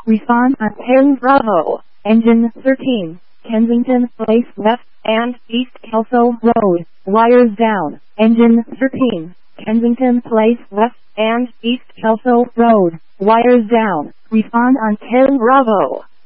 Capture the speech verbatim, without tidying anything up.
Respond on ten Bravo, engine thirteen, Kensington Place West and East Kelso Road, wires down, engine thirteen, Kensington Place West and East Kelso Road, wires down. Respond on ten Bravo.